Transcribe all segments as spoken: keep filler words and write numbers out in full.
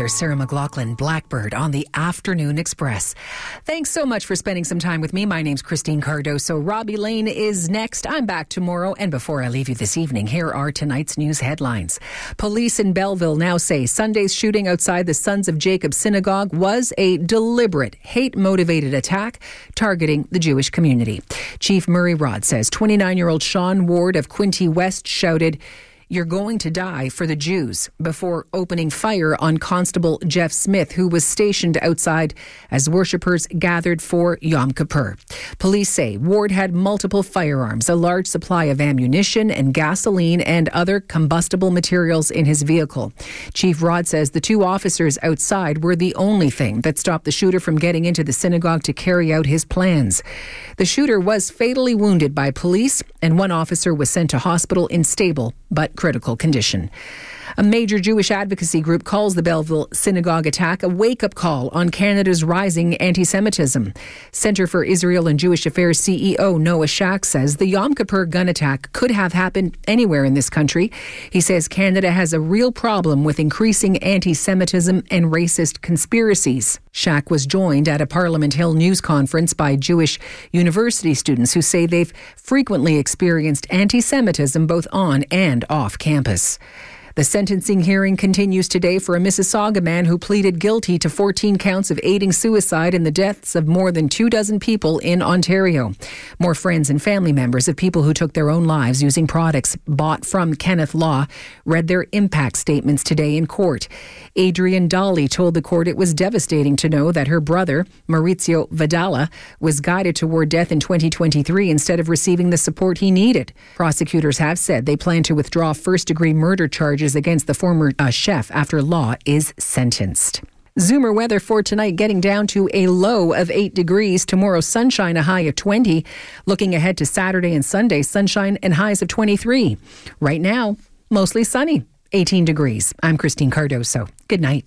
weather, Sarah McLaughlin, Blackbird on the Afternoon Express. Thanks so much for spending some time with me. My name's Christine Cardoso. Robbie Lane is next. I'm back tomorrow. And before I leave you this evening, here are tonight's news headlines. Police in Belleville now say Sunday's shooting outside the Sons of Jacob Synagogue was a deliberate, hate-motivated attack targeting the Jewish community. Chief Murray Rod says twenty-nine-year-old Sean Ward of Quinte West shouted, "You're going to die for the Jews," before opening fire on Constable Jeff Smith, who was stationed outside as worshippers gathered for Yom Kippur. Police say Ward had multiple firearms, a large supply of ammunition and gasoline and other combustible materials in his vehicle. Chief Rod says the two officers outside were the only thing that stopped the shooter from getting into the synagogue to carry out his plans. The shooter was fatally wounded by police, and one officer was sent to hospital in stable but critical condition. A major Jewish advocacy group calls the Belleville synagogue attack a wake-up call on Canada's rising anti-Semitism. Centre for Israel and Jewish Affairs C E O Noah Shack says the Yom Kippur gun attack could have happened anywhere in this country. He says Canada has a real problem with increasing anti-Semitism and racist conspiracies. Shack was joined at a Parliament Hill news conference by Jewish university students who say they've frequently experienced anti-Semitism both on and off campus. The sentencing hearing continues today for a Mississauga man who pleaded guilty to fourteen counts of aiding suicide in the deaths of more than two dozen people in Ontario. More friends and family members of people who took their own lives using products bought from Kenneth Law read their impact statements today in court. Adrian Dolly told the court it was devastating to know that her brother, Maurizio Vidala, was guided toward death in twenty twenty-three instead of receiving the support he needed. Prosecutors have said they plan to withdraw first-degree murder charges against the former uh, chef after Law is sentenced. Zoomer weather for tonight, getting down to a low of eight degrees. Tomorrow, sunshine, a high of twenty. Looking ahead to Saturday and Sunday, sunshine and highs of twenty-three. Right now, mostly sunny, eighteen degrees. I'm Christine Cardoso. Good night.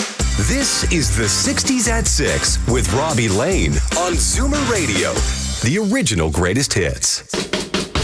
This is the sixties at six with Robbie Lane on Zoomer Radio, the original greatest hits.